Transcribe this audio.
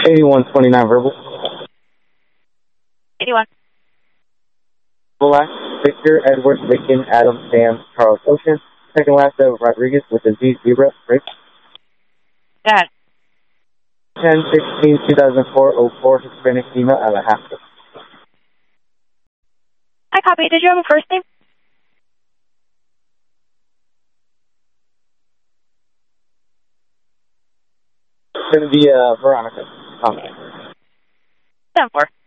8129 verbal. 81. Last, Victor, Edward, Lincoln, Adam, Sam, Charles, Ocean. Second last of Rodriguez with a Z, Zebra, Rick. Got it. 10/16/2004, Hispanic female, Alaska. I copy. Did you have a first name? It's going to be Veronica. 7-4.